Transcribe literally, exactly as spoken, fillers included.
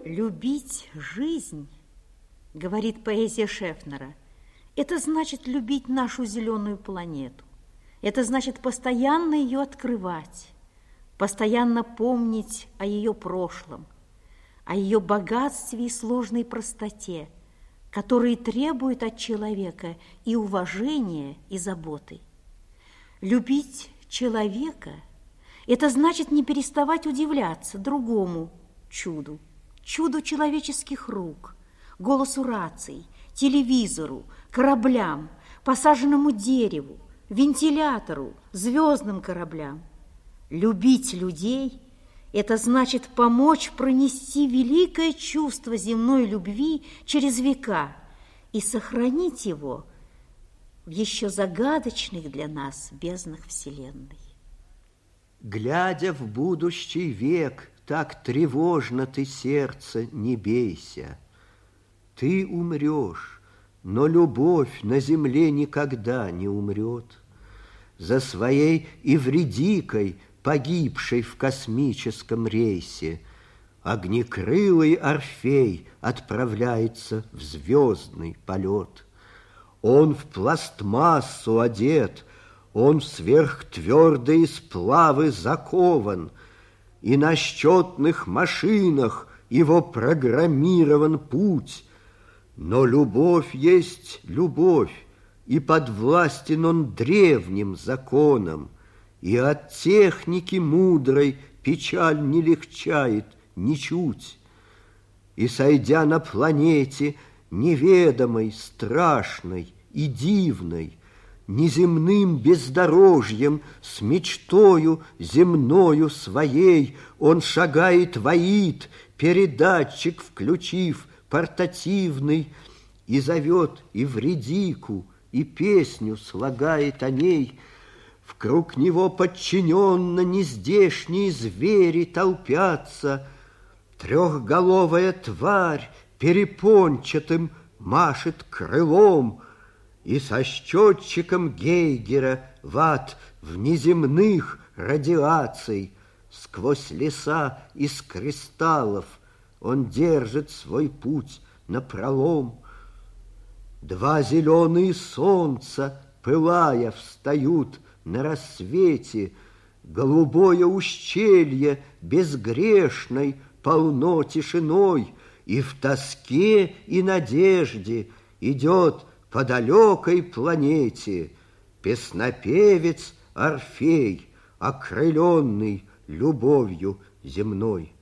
Любить жизнь, говорит поэзия Шефнера, это значит любить нашу зеленую планету. Это значит постоянно ее открывать, постоянно помнить о ее прошлом, о ее богатстве и сложной простоте, которые требуют от человека и уважения, и заботы. Любить человека – это значит не переставать удивляться другому чуду, чуду человеческих рук, голосу раций, телевизору, кораблям, посаженному дереву, вентилятору, звездным кораблям. Любить людей – это значит помочь пронести великое чувство земной любви через века и сохранить его в еще загадочных для нас безднах Вселенной. Глядя в будущий век, так тревожно ты, сердце, не бейся. Ты умрешь, но любовь на земле никогда не умрет. За своей Эвридикой, погибшей в космическом рейсе, огнекрылый Орфей отправляется в звездный полет. Он в пластмассу одет, он в сверхтвердые сплавы закован, и на счетных машинах его программирован путь. Но любовь есть любовь, и подвластен он древним законам, и от техники мудрой печаль не легчает ничуть. И, сойдя на планете неведомой, страшной и дивной, неземным бездорожьем, с мечтою земною своей, он шагает в Аид, передатчик включив портативный, и зовет Эвридику, и песню слагает о ней. Вкруг него подчиненно нездешние звери толпятся. Трехголовая тварь перепончатым машет крылом, и со счетчиком Гейгера в ад внеземных радиаций сквозь леса из кристаллов он держит свой путь напролом. Два зеленые солнца, пылая, встают на рассвете, голубое ущелье безгрешной полно тишиной, и в тоске и надежде идет по далекой планете песнопевец Орфей, окрыленный любовью земной.